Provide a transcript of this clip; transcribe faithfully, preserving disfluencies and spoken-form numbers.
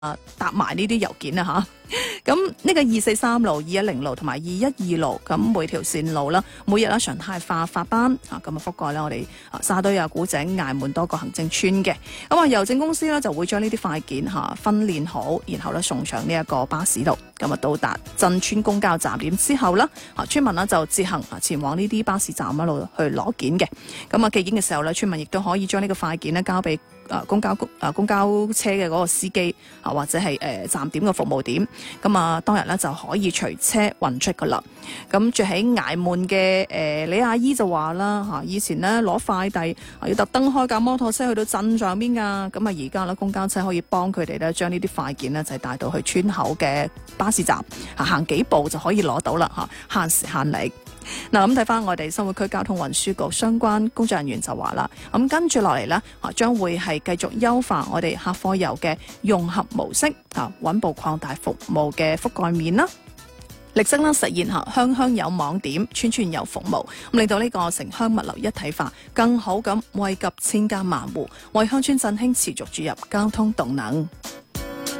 啊搭埋呢啲郵件啊嚇。咁呢個二四三路、二一零路同埋二一二路，咁每條線路啦，每日咧常態化發班啊，咁啊覆蓋咧我哋啊沙堆啊、古井、崖門多個行政村嘅。咁啊郵政公司咧就會將呢啲快件嚇分練好，然後咧送上呢一個巴士度。咁啊到達鎮村公交站點之後啦，啊村民呢就自行啊前往呢啲巴士站一路去攞件嘅。咁啊寄件嘅時候咧，村民亦都可以將呢個快件咧交俾啊公交啊公交車嘅嗰個司機啊，或者係誒、呃、站點嘅服務點。咁啊，當日咧就可以隨車運出噶啦。咁住喺崖門嘅誒李阿姨就話啦嚇，以前咧攞快遞啊要特登開架摩托車去到鎮上邊噶。咁啊而家咧公交車可以幫佢哋咧將呢啲快件咧就係帶到去村口嘅巴士站，嚇行幾步就可以攞到啦嚇，慳時慳力。嗱咁睇翻我哋生活區交通運輸局相關工作人員就話啦，咁跟住落嚟呢，啊將會係繼續優化我哋客貨郵嘅融合模式，啊穩步擴大服務嘅覆蓋面啦，力爭啦實現嚇鄉鄉有網點、村村有服務，咁令到呢個城鄉物流一體化，更好咁惠及千家萬戶，為鄉村振興持續注入交通動能。